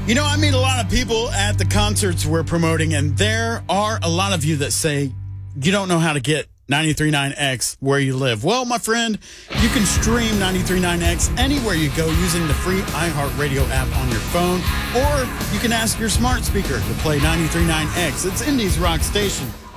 I meet a lot of people at the concerts we're promoting, and there are a lot of you that say you don't know how to get 93.9X where you live. Well, my friend, you can stream 93.9X anywhere you go using the free iHeartRadio app on your phone, or you can ask your smart speaker to play 93.9X. It's Indy's rock station.